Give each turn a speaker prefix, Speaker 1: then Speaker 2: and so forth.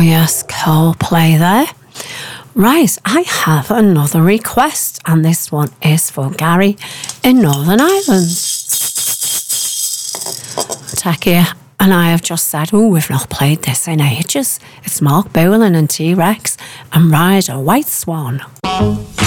Speaker 1: yes, Coldplay there. Right, I have another request, and this one is for Gary in Northern Ireland. Takia and I have just said, we've not played this in ages. It's Mark Bolan and T-Rex and Ride a White Swan.